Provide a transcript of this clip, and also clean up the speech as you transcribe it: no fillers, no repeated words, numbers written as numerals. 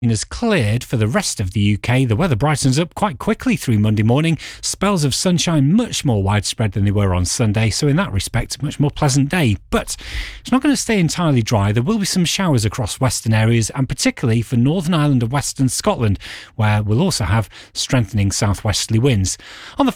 has cleared for the rest of the UK. The weather brightens up quite quickly through Monday morning. Spells of sunshine much more widespread than they were on Sunday, so in that respect, a much more pleasant day. But it's not going to stay entirely dry. There will be some showers across western areas, and particularly for Northern Ireland and Western Scotland, where we'll also have strengthening southwesterly winds. On the